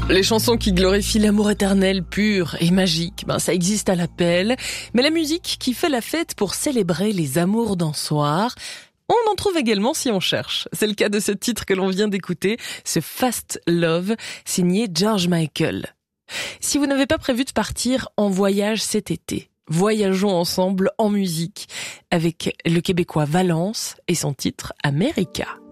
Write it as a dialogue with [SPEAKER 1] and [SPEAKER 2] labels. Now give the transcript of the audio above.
[SPEAKER 1] Les chansons qui glorifient l'amour éternel, pur et magique, ça existe à l'appel. Mais la musique qui fait la fête pour célébrer les amours d'un soir, on en trouve également si on cherche. C'est le cas de ce titre que l'on vient d'écouter, ce Fast Love, signé George Michael. Si vous n'avez pas prévu de partir en voyage cet été, voyageons ensemble en musique avec le Québécois Valence et son titre America.